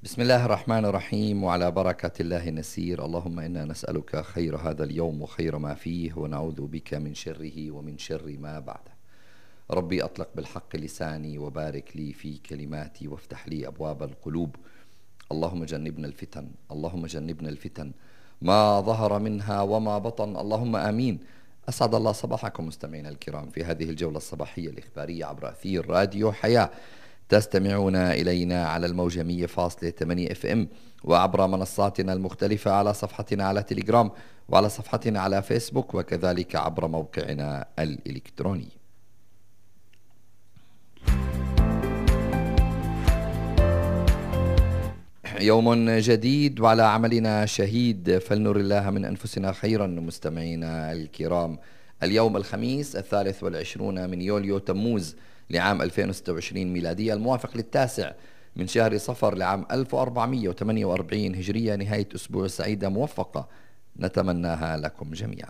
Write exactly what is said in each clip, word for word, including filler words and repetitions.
بسم الله الرحمن الرحيم، وعلى بركة الله نسير. اللهم إنا نسألك خير هذا اليوم وخير ما فيه، ونعوذ بك من شره ومن شر ما بعده. ربي أطلق بالحق لساني، وبارك لي في كلماتي، وافتح لي أبواب القلوب. اللهم جنبنا الفتن، اللهم جنبنا الفتن ما ظهر منها وما بطن، اللهم آمين. أسعد الله صباحكم مستمعينا الكرام في هذه الجولة الصباحية الإخبارية عبر أثير راديو حياة. تستمعون إلينا على الموجة مية فاصلة ثمانية اف ام، وعبر منصاتنا المختلفة على صفحتنا على تليجرام، وعلى صفحتنا على فيسبوك، وكذلك عبر موقعنا الإلكتروني. يوم جديد وعلى عملنا شهيد، فلنر الله من أنفسنا خيرا. مستمعينا الكرام، اليوم الخميس الثالث والعشرون من يوليو تموز لعام ألفين وستة وعشرين ميلادية، الموافق للتاسع من شهر صفر لعام ألف وأربعمئة وثمانية وأربعين هجرية. نهاية أسبوع سعيدة موفقة نتمناها لكم جميعا.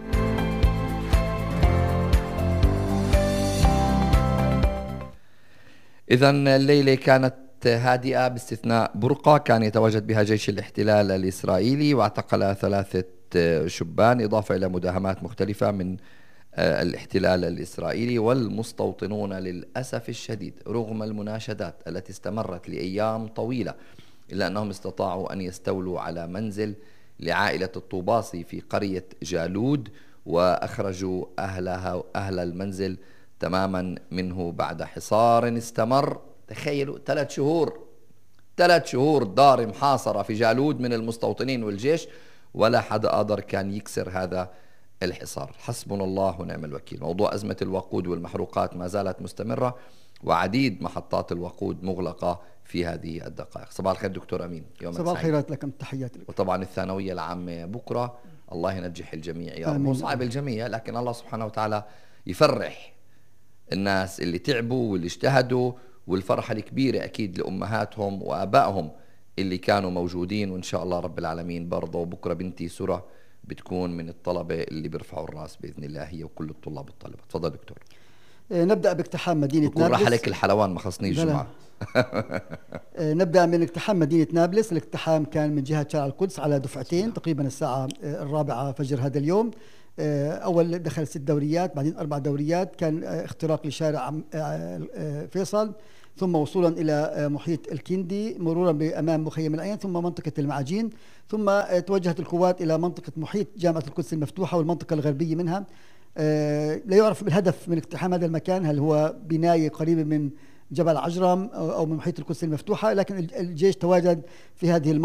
إذن الليلة كانت هادئة باستثناء برقة كان يتواجد بها جيش الاحتلال الإسرائيلي، واعتقل ثلاثة شبان، إضافة إلى مداهمات مختلفة من الاحتلال الإسرائيلي. والمستوطنون للأسف الشديد رغم المناشدات التي استمرت لأيام طويلة، إلا أنهم استطاعوا أن يستولوا على منزل لعائلة الطوباصي في قرية جالود، وأخرجوا أهلها أهل المنزل تماما منه بعد حصار استمر. تخيلوا ثلاث شهور ثلاث شهور دار محاصرة في جالود من المستوطنين والجيش، ولا حدا قادر كان يكسر هذا الحصار. حسبنا الله ونعم الوكيل. موضوع أزمة الوقود والمحروقات ما زالت مستمرة، وعديد محطات الوقود مغلقة في هذه الدقائق. صباح الخير دكتور أمين، يوم صباح الخيرات لكم، تحياتي لك. وطبعا الثانوية العامة بكرة، الله ينجح الجميع يا رب. صعب الجميع، لكن الله سبحانه وتعالى يفرح الناس اللي تعبوا واللي اجتهدوا، والفرحة الكبيرة أكيد لأمهاتهم وآبائهم اللي كانوا موجودين. وإن شاء الله رب العالمين برضه بكرة بنتي سورة بتكون من الطلبة اللي بيرفعوا الراس بإذن الله، هي وكل الطلاب والطالبات. تفضل دكتور. نبدأ باقتحام مدينة بكون نابلس. راح عليك الحلوان، ما خصنيش جمعة. نبدأ من اقتحام مدينة نابلس. الاقتحام كان من جهة شارع القدس على دفعتين، تقريبا الساعة الرابعة فجر هذا اليوم. أول دخل ست دوريات، بعدين أربع دوريات. كان اختراق لشارع فيصل، ثم وصولا إلى محيط الكندي، مرورا بأمام مخيم العين، ثم منطقة المعاجين، ثم توجهت القوات إلى منطقة محيط جامعة القدس المفتوحة والمنطقة الغربية منها. لا يعرف بالهدف من اقتحام هذا المكان، هل هو بناية قريبة من جبل عجرم أو من محيط القدس المفتوحة، لكن الجيش تواجد في هذه المنطقة.